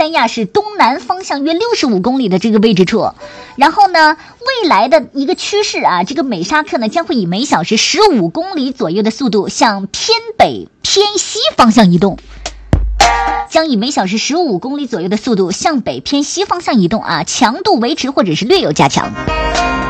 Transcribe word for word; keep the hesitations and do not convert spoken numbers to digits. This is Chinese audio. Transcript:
三亚市东南方向约六十五公里的这个位置处。然后呢，未来的一个趋势啊，这个美沙克呢将会以每小时十五公里左右的速度向偏北偏西方向移动。将以每小时十五公里左右的速度向北偏西方向移动啊，强度维持或者是略有加强。